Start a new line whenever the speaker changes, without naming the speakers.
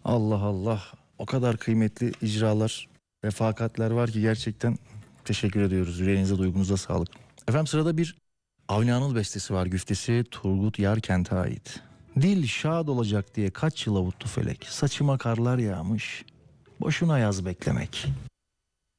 Allah Allah. O kadar kıymetli icralar, refakatler var ki gerçekten teşekkür ediyoruz. Yüreğinize, duygunuza sağlık. Efendim sırada bir Avni Anıl bestesi var. Güftesi Turgut Yarkent'e ait. Dil şad olacak diye kaç yıl avuttu felek. Saçıma karlar yağmış. Boşuna yaz beklemek.